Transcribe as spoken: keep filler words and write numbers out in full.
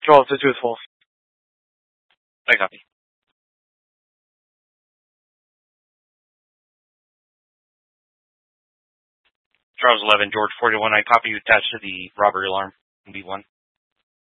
Charles to truthful. I copy. Charles eleven, George forty-one, I copy you attached to the robbery alarm. B one.